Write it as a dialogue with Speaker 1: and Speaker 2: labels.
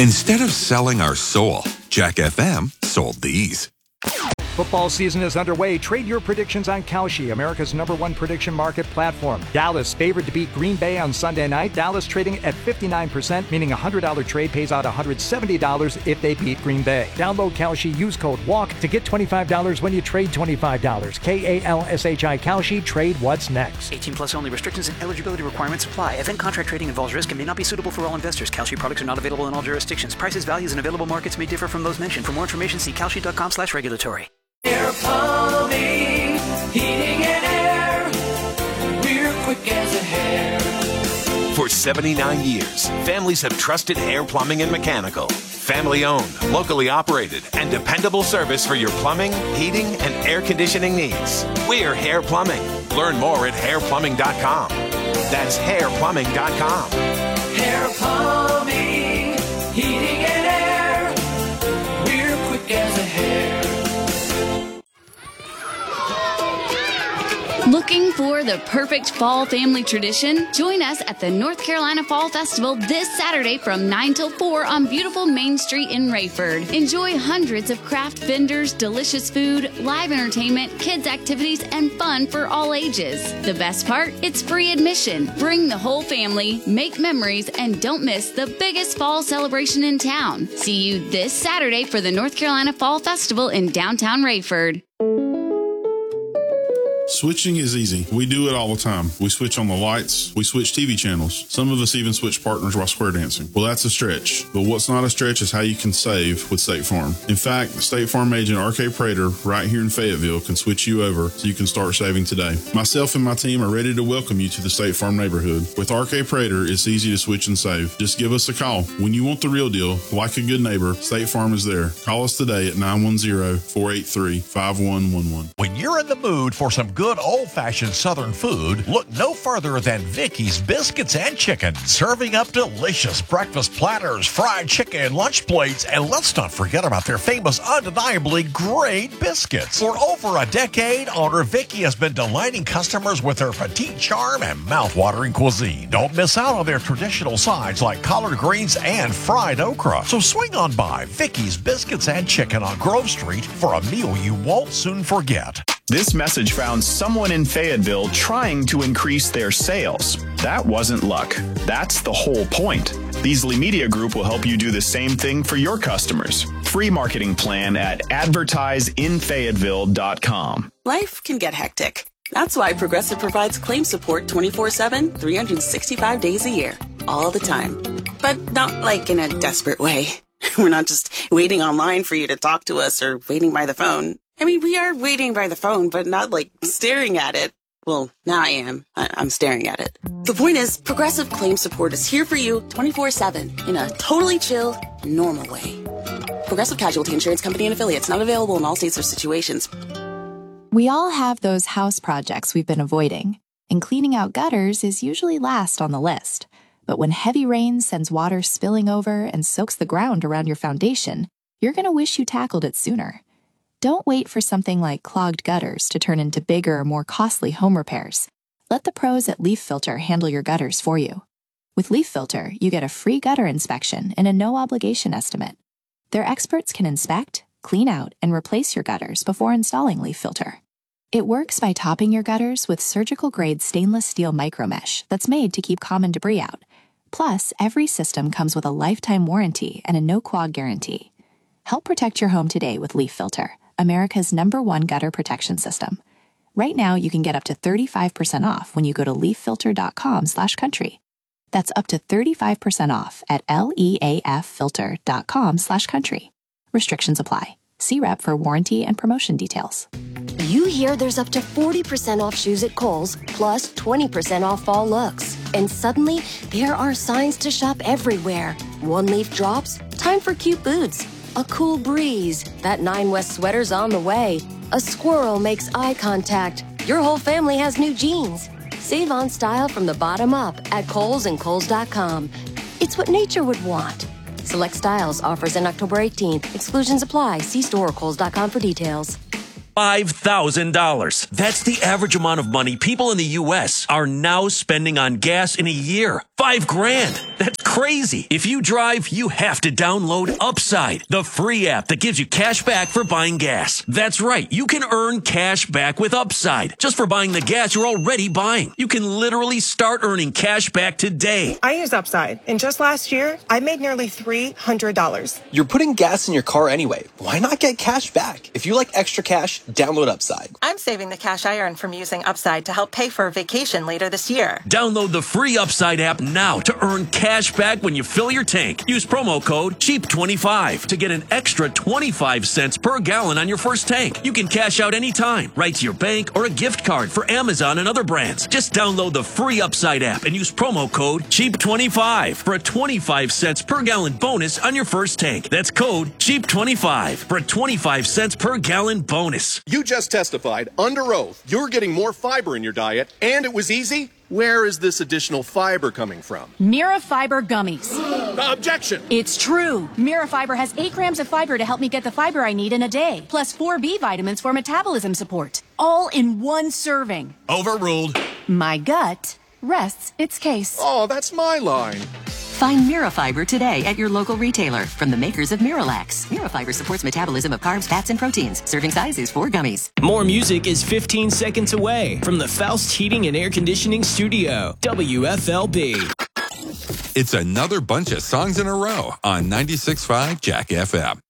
Speaker 1: Instead of selling our soul, Jack FM sold these.
Speaker 2: Football season is underway. Trade your predictions on Kalshi, America's #1 prediction market platform. Dallas favored to beat Green Bay on Sunday night. Dallas trading at 59%, meaning a $100 trade pays out $170 if they beat Green Bay. Download Kalshi, use code WALK to get $25 when you trade $25. KALSHI Kalshi, trade what's next.
Speaker 3: 18 plus only. Restrictions and eligibility requirements apply. Event contract trading involves risk and may not be suitable for all investors. Kalshi products are not available in all jurisdictions. Prices, values, and available markets may differ from those mentioned. For more information, see kalshi.com/regulatory.
Speaker 4: Air Plumbing, heating and air. We're quick as a hair.
Speaker 5: For 79 years, families have trusted Hair Plumbing and Mechanical. Family owned, locally operated, and dependable service for your plumbing, heating, and air conditioning needs. We're Hair Plumbing. Learn more at hairplumbing.com. That's hairplumbing.com.
Speaker 4: Hair Plumbing, heating and air. We're quick as a hair.
Speaker 6: Looking for the perfect fall family tradition? Join us at the North Carolina Fall Festival this Saturday from 9 till 4 on beautiful Main Street in Rayford. Enjoy hundreds of craft vendors, delicious food, live entertainment, kids' activities, and fun for all ages. The best part? It's free admission. Bring the whole family, make memories, and don't miss the biggest fall celebration in town. See you this Saturday for the North Carolina Fall Festival in downtown Rayford.
Speaker 7: Switching is easy. We do it all the time. We switch on the lights. We switch TV channels. Some of us even switch partners while square dancing. Well, that's a stretch. But what's not a stretch is how you can save with State Farm. In fact, State Farm agent R.K. Prater right here in Fayetteville can switch you over so you can start saving today. Myself and my team are ready to welcome you to the State Farm neighborhood. With R.K. Prater, it's easy to switch and save. Just give us a call. When you want the real deal, like a good neighbor, State Farm is there. Call us today at 910-483-5111.
Speaker 8: When you're in the mood for some good old-fashioned Southern food, look no further than Vicky's Biscuits and Chicken, serving up delicious breakfast platters, fried chicken, lunch plates, and let's not forget about their famous, undeniably great biscuits. For over a decade, owner Vicky has been delighting customers with her petite charm and mouth-watering cuisine. Don't miss out on their traditional sides like collard greens and fried okra. So swing on by Vicky's Biscuits and Chicken on Grove Street for a meal you won't soon forget.
Speaker 9: This message found someone in Fayetteville trying to increase their sales. That wasn't luck. That's the whole point. Beasley Media Group will help you do the same thing for your customers. Free marketing plan at advertiseinfayetteville.com.
Speaker 10: Life can get hectic. That's why Progressive provides claim support 24/7, 365 days a year, all the time. But not like in a desperate way. We're not just waiting online for you to talk to us or waiting by the phone. I mean, we are waiting by the phone, but not like staring at it. Well, now I am. I'm staring at it. The point is, Progressive Claim Support is here for you 24/7 in a totally chill, normal way. Progressive Casualty Insurance Company and Affiliates, not available in all states or situations.
Speaker 11: We all have those house projects we've been avoiding, and cleaning out gutters is usually last on the list. But when heavy rain sends water spilling over and soaks the ground around your foundation, you're going to wish you tackled it sooner. Don't wait for something like clogged gutters to turn into bigger, more costly home repairs. Let the pros at Leaf Filter handle your gutters for you. With Leaf Filter, you get a free gutter inspection and a no-obligation estimate. Their experts can inspect, clean out, and replace your gutters before installing Leaf Filter. It works by topping your gutters with surgical-grade stainless steel micromesh that's made to keep common debris out. Plus, every system comes with a lifetime warranty and a no-clog guarantee. Help protect your home today with Leaf Filter, America's #1 gutter protection system. Right now, you can get up to 35% off when you go to leaffilter.com/country. That's up to 35% off at leaffilter.com/country. Restrictions apply. See rep for warranty and promotion details.
Speaker 12: You hear there's up to 40% off shoes at Kohl's, plus 20% off fall looks. And suddenly, there are signs to shop everywhere. One leaf drops, time for cute boots. A cool breeze, that 9 West sweater's on the way. A squirrel makes eye contact. Your whole family has new jeans. Save on style from the bottom up at Kohl's and Kohl's.com. It's what nature would want. Select styles, offers in October 18th. Exclusions apply. See store or Kohl's.com for details.
Speaker 13: $5,000. That's the average amount of money people in the U.S. are now spending on gas in a year. $5,000. That's crazy. If you drive, you have to download Upside, the free app that gives you cash back for buying gas. That's right. You can earn cash back with Upside just for buying the gas you're already buying. You can literally start earning cash back today.
Speaker 14: I use Upside, and just last year, I made nearly $300.
Speaker 15: You're putting gas in your car anyway. Why not get cash back? If you like extra cash, download Upside.
Speaker 14: I'm saving the cash I earn from using Upside to help pay for a vacation later this year.
Speaker 13: Download the free Upside app now to earn cash back when you fill your tank. Use promo code CHEAP25 to get an extra 25 cents per gallon on your first tank. You can cash out anytime, right to your bank or a gift card for Amazon and other brands. Just download the free Upside app and use promo code CHEAP25 for a 25 cents per gallon bonus on your first tank. That's code CHEAP25 for a 25 cents per gallon bonus.
Speaker 16: You just testified under oath you're getting more fiber in your diet, and it was easy? Where is this additional fiber coming from?
Speaker 17: Mirafiber gummies.
Speaker 16: Objection!
Speaker 17: It's true. Mirafiber has 8 grams of fiber to help me get the fiber I need in a day, plus 4 B vitamins for metabolism support. All in one serving.
Speaker 13: Overruled.
Speaker 17: My gut rests its case.
Speaker 16: Oh, that's my line.
Speaker 18: Find Mirafiber today at your local retailer from the makers of Miralax. Mirafiber supports metabolism of carbs, fats, and proteins. Serving size is 4 gummies.
Speaker 19: More music is 15 seconds away from the Faust Heating and Air Conditioning Studio, WFLB.
Speaker 1: It's another bunch of songs in a row on 96.5 Jack FM.